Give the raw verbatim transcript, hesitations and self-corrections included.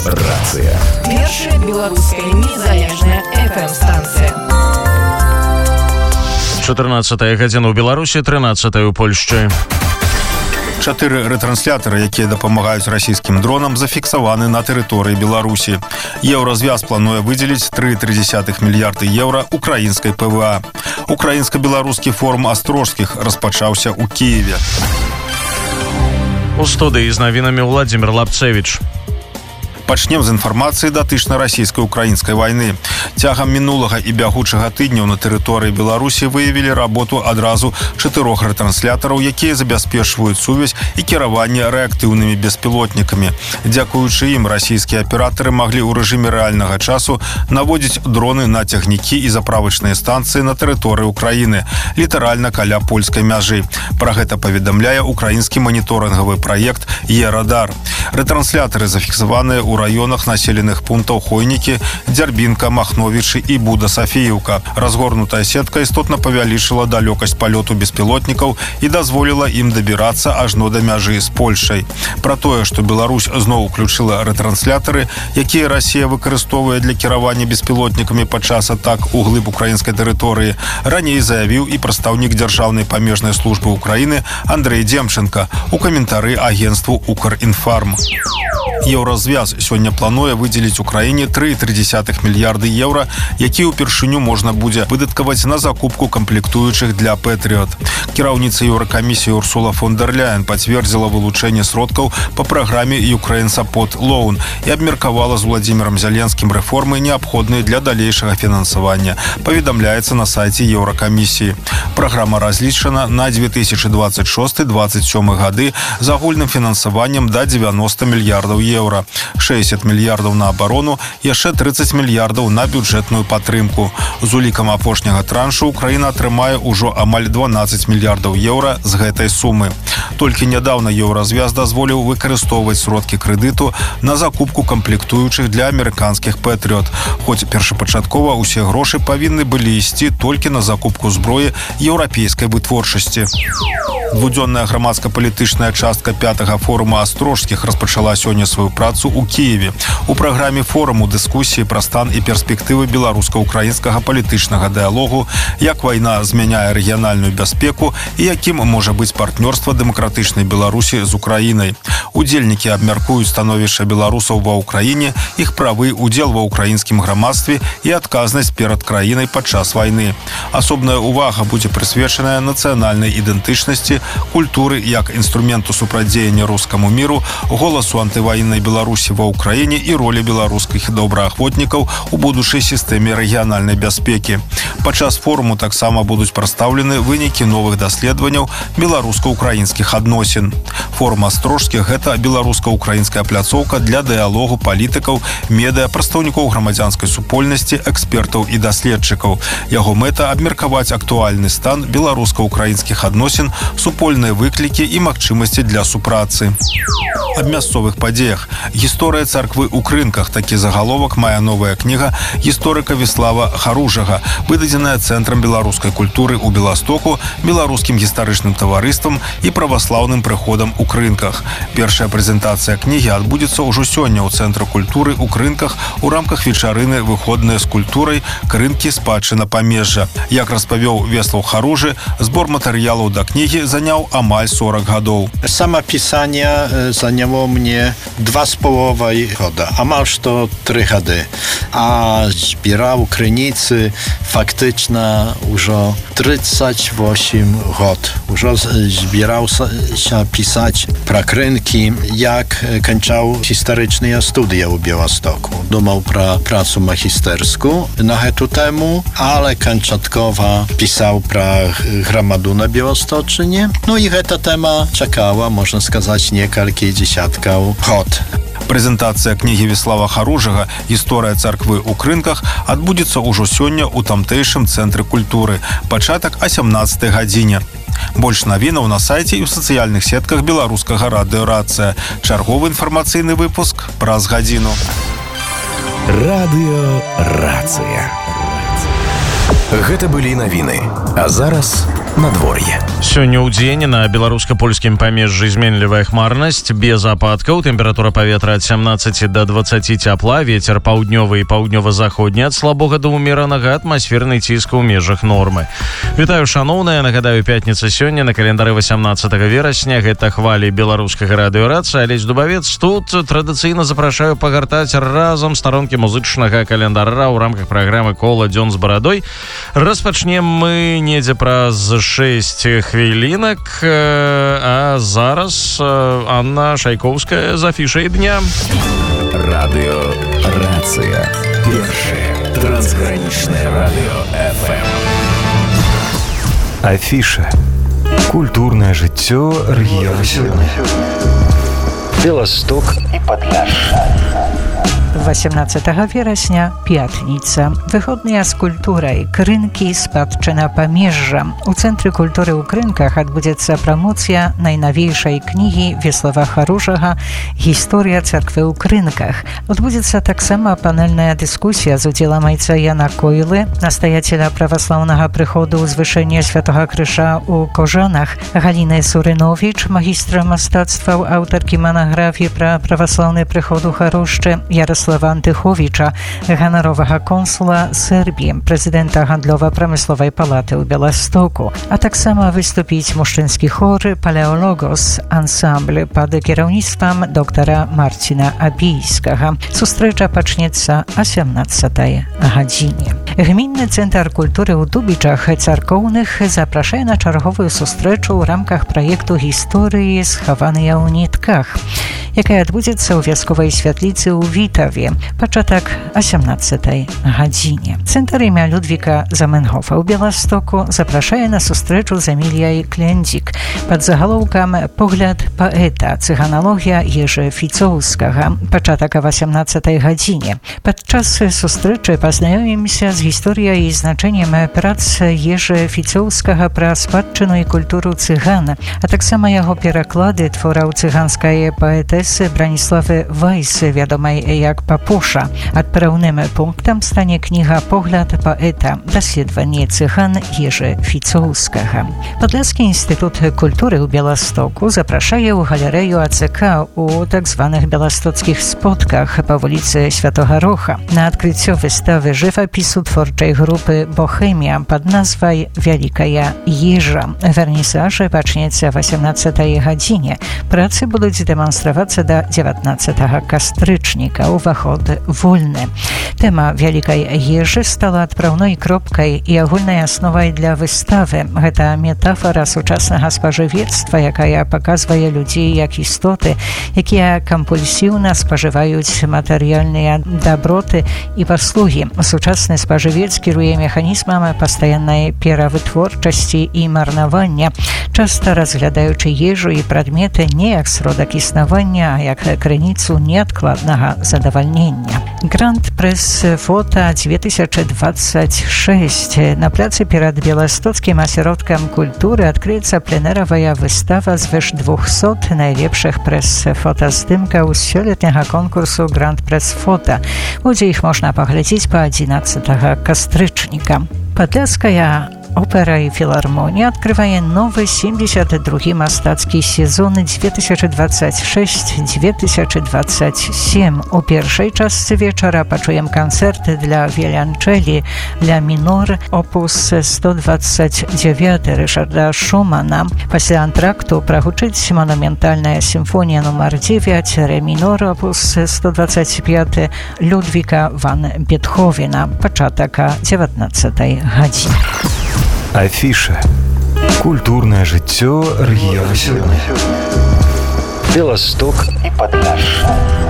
Рацыя. Першая беларуская незалежная эф эм-станцыя. чатырнаццатая гадзіна ў Беларусі, трынаццатая ў Польшчы. Чатыры рэтрансляторы, якія дапамагаюць расійскім дронам, зафіксаваны на тэрыторыі Беларусі. Еўразвяз плануе выдзеліць тры цалых тры дзесятых мільярды еўра украінскай пэ вэ а. Украінска-беларускі форум астрожскіх распачаўся ў Кіеве. У студыі з навінамі Владзімір Лапцевіч. Пачнем з інфармацыі датычна расійска-украінскай вайны. Цягам мінулага і бягучага тыдняў на тэрыторыі Беларусі выявілі работу адразу чатырох рэтранслятораў, якія забяспечваюць сувязь і кіраванне рэактыўнымі беспілотнікамі. Дзякуючы ім расійскія аператары маглі ў рэжыме рэальнага часу наводзіць дроны на цягнікі і заправачныя станцыі на тэрыторыі Украіны, літаральна каля польскай мяжы. Пра гэта паведамляе украінскі маніторынгавы праект Е-радар. Рэтранслятары зафіксаваныя ў раёнах населеных пунктаў Хойнікі, Дзярбінка, Махновічы і Буда-Сафіїўка. Разгорнутая сетка істотна павялічыла далёкасць палёту беспілотнікаў і дазволіла ім дабірацца ажно да мяжы з Польшай. Пра тое, што Беларусь зноў уключыла рэтранслятары, якія Расія выкарыстоўвае для кіравання беспілотнікамі падчас атак у глыб украінскай тэрыторыі, раней заявіў і прадстаўнік Дзяржаўнай памежнай службы Украіны Андрэй Демченко у каментары агенцтву «Укрінфарм». Еўразвяз сёння плануе выдзеліць Украіне тры цалых тры дзесятых мільярды еўра, якія ўпершыню можна будзе выдаткаваць на закупку камплектуючых для Пэтріот. Кіраўніца Еўракамісіі Урсула фон дер Ляйен пацвердзіла вылучэнне сродкаў па праграме Ukraine Support Loan і абмеркавала з Владзімірам Зеленскім рэформы, неабходныя для далейшага фінансавання, паведамляецца на сайце Еўракамісіі. Праграма разлічана на две тысячи двадцать шесты — двадцать сёмы гады з агульным фінансаваннем да дзевяноста мільярдаў еўра. шэсцьдзесят мільярдаў на абарону, яшчэ трыццаць мільярдаў на бюджэтную падтрымку. З улікам апошняга траншу Украіна атрымае ўжо амаль дванаццаць мільярдаў еўра з гэтай сумы. Толькі нядаўна Еўразвяз дазволіў выкарыстоўваць сродкі крэдыту на закупку камплектуючых для амерыканскіх Пэтріот. Хоць першапачаткова ўсе грошы павінны былі ісці толькі на закупку зброі еўрапейскай вытворчасці. Двудзённая грамадска-палітычная частка пятага форума астрожскіх распачала сёння сваю працу ў Кіеве. У праграме форуму дыскусіі пра стан і перспектывы беларуска-украінскага палітычнага дыялогу, як вайна змяняе рэгіянальную бяспеку і якім можа быць партнёрства дэмакратычнай Беларусі з Украінай. Удзельнікі абмяркуюць становішча беларусаў ва ўкраіне, іх правы, удзел ва ўкраінскім грамадстве і адказнасць перад краінай падчас вайны. Асобная ўвага будзе прысвечаная нацыянальнай ідэнтычнасці, культуры як інструменту супрацьдзеяння рускаму міру, голасу антываеннай Беларусі ва ўкраіне і ролі беларускіх добраахвотнікаў у будучай сістэме рэгіянальнай бяспекі. Падчас форуму таксама будуць прадстаўлены вынікі новых даследаванняў беларуска-украінскіх адносін. Форум астрожскіх – гэта беларуска-украінская пляцоўка для дыялогу палітыкаў, медыа, прадстаўнікоў грамадзянскай супольнасці, экспертаў і даследчыкаў. Яго мэта – абмеркаваць актуальны стан беларуска-украінскіх адносін, супольныя выклікі і магчымасці для супрацы. Аб мясцовых падзеях. Гісторыя царквы ў Крынках. Такі загаловак мае новая кніга гісторыка Веслава Харужага, выдадзеная Цэнтрам беларускай культуры ў Беластоку, беларускім гістарычным таварыствам і праваслаўным прыходам у Крынках. Першая прэзентацыя кнігі адбудзецца ўжо сёння ў Цэнтры культуры ў Крынках у рамках вечарыны «Выходныя з культурай. Крынкі. Спадчына памежжа». Як распавёў Веслаў Харужы, збор матэрыялаў да кнігі заняў амаль сорок гадоў. Самапісанне заняло мне два з паловай года, амаль што тры гады. А збіраў крыніцы фактычна ўжо трыццаць восем год. Ужо збіраўся пісаць пра Крынкі, як канчаў гістарычныя студыі ў Беластоку. Думаў пра працу магістэрскую на гэту тэму, але канчаткова пісаў пра грамаду на Беласточыне. Ну і гэта тэма чакала, можна сказаць, некалькі дзесяткаў год. Прэзентацыя кнігі Веслава Харужага «Гісторыя царквы ў Крынках» адбудзецца ўжо сёння ў тамтэйшым Цэнтры культуры. Пачатак о сямнаццатай гадзіне. Больш навінаў на сайце і ў сацыяльных сетках беларускага радыё «Рацыя». Чарговы інфармацыйны выпуск праз гадзіну. Радыё «Рацыя». Гэта былі навіны. А зараз надвор'е. Сёння ў дзень на беларуска-польскім памежжы зменлівая хмарнасць, без ападкаў, тэмпература паветра ад сямнаццаці да дваццаці цяпла, вецер паўднёвы і паўднёва-заходні ад слабога да ўмеранага, атмасферны ціск у межах нормы. Вітаю, шаноўныя, нагадаю, пятніца сёння на календары восемнадцатого верасня, гэта хвалі беларускага радыёрацыі, Алесь Дубавец тут традыцыйна запрашаю пагартаць разам старонкі музычнага календара ў рамках праграмы «Кола дзён з барадой». Распачнем мы недзе праз шэсць хвілінак, а зараз Анна Шайковская з афішай дня. Радыёрацыя. Першае трансгранічнае радыё эф эм. Афіша. Культурнае жыццё рэгіёну сёння. Беласток і Падляшша. восемнадцатого верасня, пятница. Выходные з культурай, крынкі, спадчына памежжа. У Цэнтры культуры ў крынках адбудзецца прамоцыя найнавейшай кнігі Веслава Харужага «Гісторыя царквы ў крынках». Адбудзецца таксама панельная дыскусія з удзелам айца Яна Койлы, настаяцеля праваслаўнага прыходу ўзвышэння Святога Крыжа ў Кожанах, Галіны Сурыновіч, магістра мастацтваў, аўтаркі манаграфіі пра праваслаўны прыход у Харушчы, Ярослава Антыховіча, ганаровага консула Сербіі, прэзідэнта гандлёва-прамысловай палаты ў Беластоку, а таксама выступіць мужчынскі хор «Палеологос» ансамбль пад кіраўніцтвам доктара Марціна Абійскага. Сустрэча пачнецца о сямнаццатай гадзіне. Гмінны цэнтр культуры ў Дубічах царкоўных запрашае на чарговую сустрэчу ў рамках праекту «Гісторыі, схаваныя ў нітках», якая адбудзецца ў вясковай святліцы ў Вітаве. Пачатак о сямнаццатай гадзіне. Цэнтр імя Людвіка Заменгофа ў Беластоку запрашае на сустрэчу з Эміліяй Клендзік пад загалоўкам «Погляд паэта. Цыганалогія Ежы Фіцоўскага». Пачатак о восемнаццатай гадзіне. Падчас сустрэчы пазнаёмімся з гісторыяй і значэннем прац Ежы Фіцоўскага пра спадчыну і культуру цыган, а таксама яго пераклады твораў цыганскай паэтэсы Браніславы Вайс, вядомай як Папуша. Адпраўным пунктам стане кніга «Погляд паэта. Даследаванне цыган Ежы Фіцоўскага». Падляскі інстытут культуры ў Беластоку запрашае ў галерэю АЦК у так званых беластоцкіх спотках па вуліцы Святога Роха на адкрыццё выставы жывапісу творчай групы «Бохемія» пад назвай «Вялікая ежа». Вернісаж пачнецца о восемнаццатай гадзіне. Працы будуць дэманстравацца да дзевятнаццатага кастрычніка. Уваход вольны. Тэма «Вялікай ежы» стала адпраўной кропкай і агульнай асновай для выставы. Гэта метафара сучаснага спажывецтва, якая паказвае людзей як істоты, якія кампульсіўна спажываюць матэрыяльныя даброты і паслугі. Сучасны спажывец кіруе механізмам пастаяннай перавытворчасці і марнавання, часта разглядаючы ежу і прадметы не як сродак існавання, а як крыніцу неадкладнага задавальнення. Гранд прэс-фота две тысячи двадцать шесть. На пляцы перад Беластоцкім асяродкам культуры адкрыецца пленэравая выстава звыш двухсот найлепшых прэс-фотаздымкаў з сёлетняга конкурсу Гранд прэс-фота. Будзе іх можна паглядзець па адзінаццатага кастрычніка. Падляская опера і філармонія адкрывае новы семьдесят другі мастацкі сезон две тысячи двадцать шесть - две тысячи двадцать семь. У першай частцы вечара пачуем канцэрты для віяланчэлі, ля мінор, опус сто двадцать девять Рышарда Шумана. Пасля антракту прагучыць монументальная сімфонія нумар девять, ре мінор, опус сто двадцать пять Людвіка ван Бетховена. Пачатак о дзевятнаццатай гадзіне. Афіша. Культурнае жыццё рэгіёну сёння. Беласток і Падляшша.